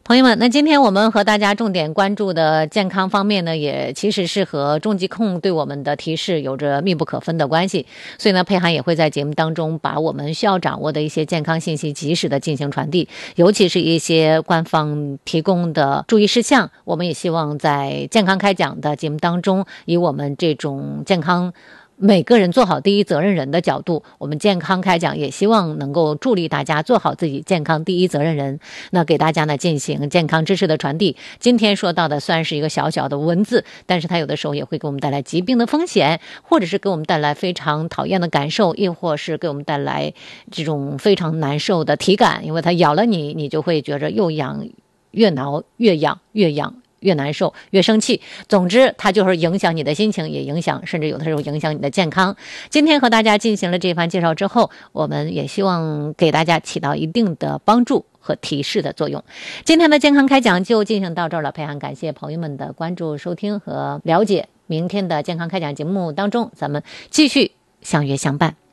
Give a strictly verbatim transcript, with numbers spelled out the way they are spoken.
朋友们，那今天我们和大家重点关注的健康方面呢，也其实是和中疾控对我们的提示有着密不可分的关系。所以呢，佩涵也会在节目当中把我们需要掌握的一些健康信息及时的进行传递，尤其是一些官方提供的注意事项，我们也希望在健康开讲的节目当中，以我们这种健康每个人做好第一责任人的角度，我们健康开讲也希望能够助力大家做好自己健康第一责任人，那给大家呢进行健康知识的传递。今天说到的虽然是一个小小的文字，但是它有的时候也会给我们带来疾病的风险，或者是给我们带来非常讨厌的感受，亦或是给我们带来这种非常难受的体感，因为它咬了你，你就会觉着又痒越挠，越痒越痒越难受，越生气。总之它就是影响你的心情，也影响甚至有的时候影响你的健康。今天和大家进行了这番介绍之后，我们也希望给大家起到一定的帮助和提示的作用。今天的健康开讲就进行到这儿了，非常感谢朋友们的关注收听和了解。明天的健康开讲节目当中，咱们继续相约相伴。